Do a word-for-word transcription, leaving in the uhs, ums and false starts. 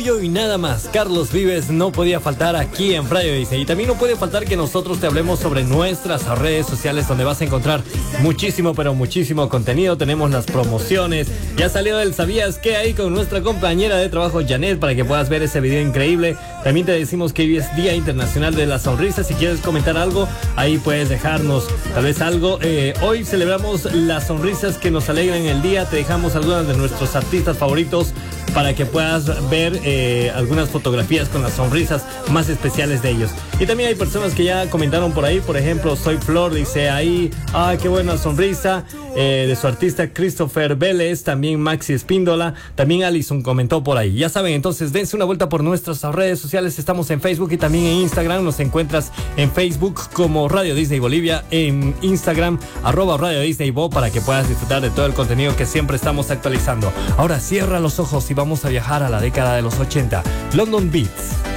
audio y nada más. Carlos Vives no podía faltar aquí en Radio Disney. Y también no puede faltar que nosotros te hablemos sobre nuestras redes sociales, donde vas a encontrar muchísimo, pero muchísimo contenido. Tenemos las promociones. Ya salió el ¿Sabías qué? Ahí con nuestra compañera de trabajo Janet, para que puedas ver ese video increíble. También te decimos que hoy es Día Internacional de la Sonrisa. Si quieres comentar algo, ahí puedes dejarnos tal vez algo. Eh, hoy celebramos las sonrisas que nos alegran el día. Te dejamos algunas de nuestros artistas favoritos para que puedas ver eh, algunas fotografías con las sonrisas más especiales de ellos. Y también hay personas que ya comentaron por ahí. Por ejemplo, Soy Flor dice ahí, ah, qué buena sonrisa, eh, de su artista Christopher Vélez. También Maxi Espíndola, también Alison comentó por ahí. Ya saben, entonces dense una vuelta por nuestras redes sociales. Estamos en Facebook y también en Instagram. Nos encuentras en Facebook como Radio Disney Bolivia, en Instagram arroba Radio Disney Bo, para que puedas disfrutar de todo el contenido que siempre estamos actualizando. Ahora cierra los ojos y vamos a viajar a la década de los ochenta. London Beats.